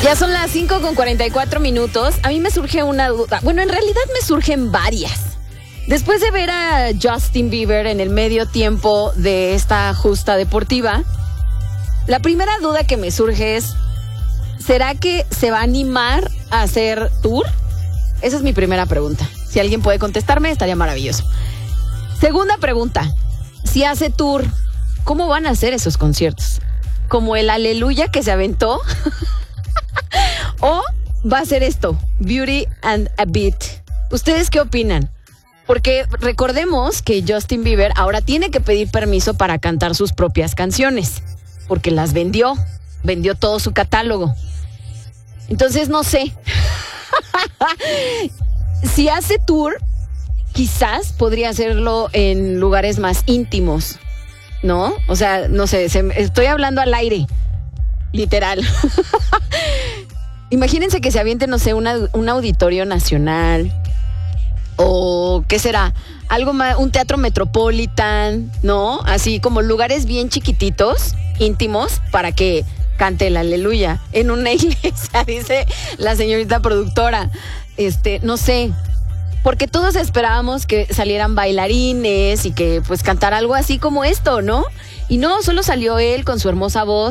Ya son las 5:44. A mí me surge una duda. Bueno, en realidad me surgen varias. Después de ver a Justin Bieber en el medio tiempo de esta justa deportiva, la primera duda que me surge es, ¿será que se va a animar a hacer tour? Esa es mi primera pregunta. Si alguien puede contestarme, estaría maravilloso. Segunda pregunta, si hace tour, ¿cómo van a hacer esos conciertos? ¿Como el Aleluya que se aventó? ¿O va a ser esto, Beauty and a Beat? ¿Ustedes qué opinan? Porque recordemos que Justin Bieber ahora tiene que pedir permiso para cantar sus propias canciones, porque las vendió todo su catálogo. Entonces no sé. Si hace tour, quizás podría hacerlo en lugares más íntimos, ¿no? O sea, no sé, estoy hablando al aire, literal. Imagínense que se aviente, no sé, un auditorio nacional, o ¿qué será? Algo más, un teatro Metropolitan, ¿no? Así como lugares bien chiquititos, íntimos, para que cante el Aleluya en una iglesia, dice la señorita productora. No sé, porque todos esperábamos que salieran bailarines y que pues cantara algo así como esto, ¿no? Y no, solo salió él con su hermosa voz.